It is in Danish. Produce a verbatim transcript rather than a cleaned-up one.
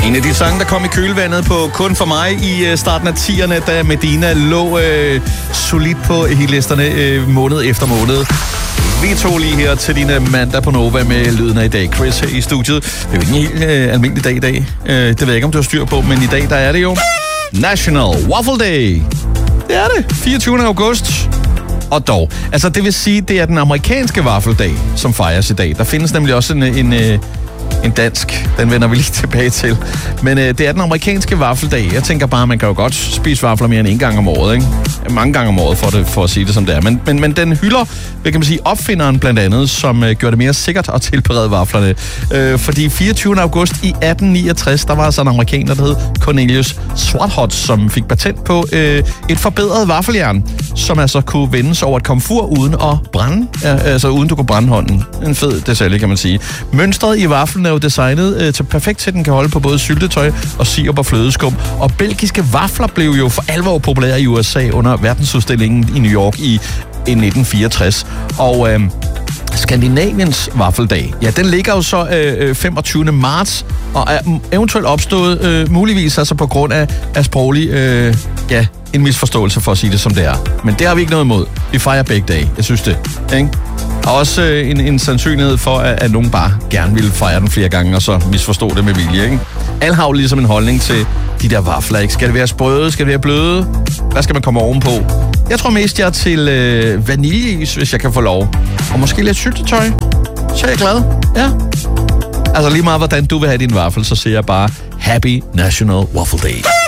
En af de sange, der kom i kølvandet på Kun for mig i starten af tierne, da Medina lå øh, solidt på hitlisterne øh, måned efter måned. Vi tog lige her til dine mandag på Nova med lyden af i dag. Chris her i studiet. Det er jo ikke en helt øh, almindelig dag i dag. Øh, det ved jeg ikke, om du har styr på, men i dag der er det jo National Waffle Day. Det er det. fireogtyvende august. Og dog. Altså, det vil sige, det er den amerikanske vaffeldag, som fejres i dag. Der findes nemlig også en... en øh, En dansk, den vender vi lige tilbage til. Men øh, det er den amerikanske vaffeldag. Jeg tænker bare, man kan jo godt spise vafler mere end en gang om året, ikke? Mange gange om året, for, det, for at sige det som det er. Men, men, men den hylder, hvad kan man sige, opfinderen blandt andet, som øh, gjorde det mere sikkert at tilberede vaflerne. Øh, fordi fireogtyvende august i atten niogtres, der var altså en amerikaner, der hed Cornelius Swarthout, som fik patent på øh, et forbedret vaffeljern, som altså kunne vendes over et komfur uden at brænde. Ja, altså uden du kunne brænde hånden. En fed detalje, kan man sige. Mønstret i vaflen er jo designet øh, til perfekt til, den kan holde på både syltetøj og sirup og flødeskum. Og belgiske vafler blev jo for alvor populære i U S A under verdensudstillingen i New York i, i nitten fireogtres. Og øh, Skandinaviens vaffeldag, ja, den ligger jo så øh, femogtyvende marts og er eventuelt opstået øh, muligvis altså på grund af, af sproglig, øh, ja, en misforståelse for at sige det som det er. Men det har vi ikke noget imod. Vi fejrer begge dage. Jeg synes det, ikke? Og også øh, en, en sandsynlighed for, at, at nogen bare gerne ville fejre den flere gange, og så misforstå det med vilje, ikke? Alle har jo ligesom en holdning til de der vafler, ikke? Skal det være sprøde? Skal det være bløde? Hvad skal man komme ovenpå? Jeg tror mest, jeg er til øh, vaniljeis, hvis jeg kan få lov. Og måske lidt syltetøj. Så er jeg glad. Ja. Altså lige meget, hvordan du vil have din vaffel, så siger jeg bare Happy National Waffle Day.